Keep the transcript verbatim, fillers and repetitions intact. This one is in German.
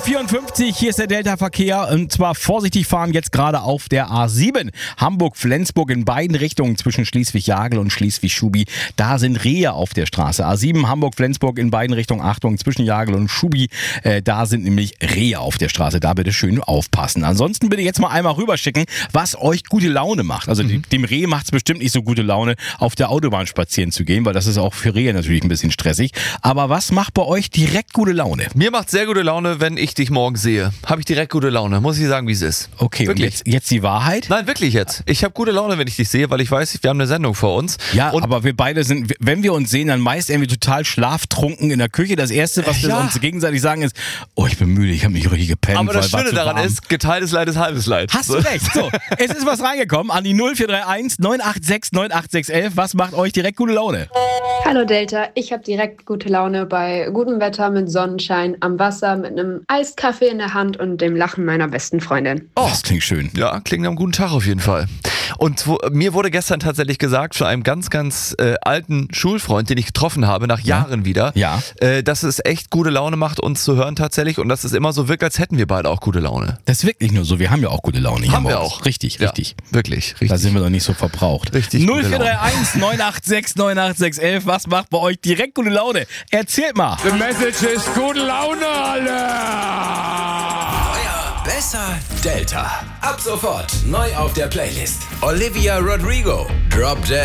vierundfünfzig, hier ist der Delta-Verkehr und zwar vorsichtig fahren jetzt gerade auf der A sieben. Hamburg-Flensburg in beiden Richtungen zwischen Schleswig-Jagel und Schleswig-Schubi. Da sind Rehe auf der Straße. A sieben Hamburg-Flensburg in beiden Richtungen, Achtung, zwischen Jagel und Schubi. Äh, da sind nämlich Rehe auf der Straße. Da bitte schön aufpassen. Ansonsten bitte jetzt mal einmal rüberschicken, was euch gute Laune macht. Also mhm. dem Reh macht es bestimmt nicht so gute Laune, auf der Autobahn spazieren zu gehen, weil das ist auch für Rehe natürlich ein bisschen stressig. Aber was macht bei euch direkt gute Laune? Mir macht sehr gute Laune, wenn ich dich morgen sehe. Habe ich direkt gute Laune. Muss ich sagen, wie es ist. Okay, wirklich? Und jetzt, jetzt die Wahrheit? Nein, wirklich jetzt. Ich habe gute Laune, wenn ich dich sehe, weil ich weiß, wir haben eine Sendung vor uns. Ja, und aber wir beide sind, wenn wir uns sehen, dann meist irgendwie total schlaftrunken in der Küche. Das Erste, was wir ja. uns gegenseitig sagen, ist, oh, ich bin müde, ich habe mich richtig gepennt. Aber das weil Schöne daran warm. ist, geteiltes Leid ist halbes Leid. Hast du recht. So, es ist was reingekommen an die null vier drei eins neun acht sechs neun acht sechs eins. Was macht euch direkt gute Laune? Hallo Delta, ich habe direkt gute Laune bei gutem Wetter mit Sonnenschein am Wasser, mit einem Eiskaffee in der Hand und dem Lachen meiner besten Freundin. Oh, das klingt schön. Ja, klingt nach einem guten Tag auf jeden Fall. Und wo, mir wurde gestern tatsächlich gesagt, von einem ganz, ganz äh, alten Schulfreund, den ich getroffen habe, nach Jahren ja. wieder, ja. äh, dass es echt gute Laune macht, uns zu hören tatsächlich und dass es immer so wirkt, als hätten wir beide auch gute Laune. Das wirkt nicht nur so, wir haben ja auch gute Laune hier Haben wir morgens. auch. Richtig, ja, richtig. Wirklich, richtig. Da sind wir doch nicht so verbraucht. Richtig. null vier drei eins neun acht sechs neun acht sechs eins. Was macht bei euch direkt gute Laune? Erzählt mal. The message is gute Laune, alle! Besser Delta. Ab sofort neu auf der Playlist. Olivia Rodrigo, Drop Dead.